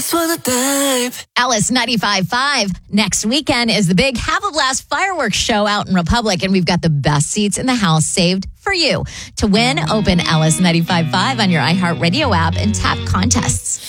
just wanna dive. Alice 95.5. Next weekend is the big Have a Blast fireworks show out in Republic, and we've got the best seats in the house saved for you. To win, open Alice 95.5 on your iHeartRadio app and tap contests.